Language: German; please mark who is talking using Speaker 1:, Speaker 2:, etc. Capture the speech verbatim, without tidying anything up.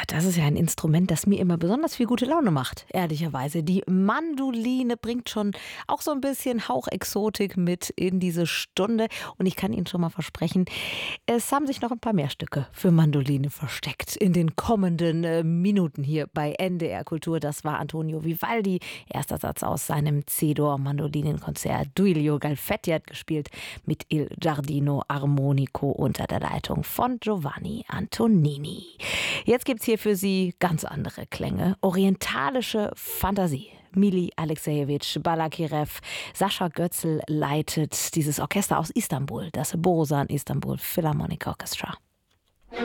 Speaker 1: das ist ja ein Instrument, das mir immer besonders viel gute Laune macht, ehrlicherweise. Die Mandoline bringt schon auch so ein bisschen Hauchexotik mit in diese Stunde. Und ich kann Ihnen schon mal versprechen, es haben sich noch ein paar mehr Stücke für Mandoline versteckt in den kommenden äh, Minuten hier bei N D R Kultur. Das war Antonio Vivaldi, erster Satz aus seinem C-Dur-Mandolinenkonzert. Duilio Galfetti hat gespielt mit Il Giardino Armonico unter der Leitung von Giovanni Antonini. Jetzt gibt's hier für Sie ganz andere Klänge. Orientalische Fantasie. Mili Alexejewitsch Balakirev, Sascha Götzl leitet dieses Orchester aus Istanbul, das Bosan Istanbul Philharmonic Orchestra.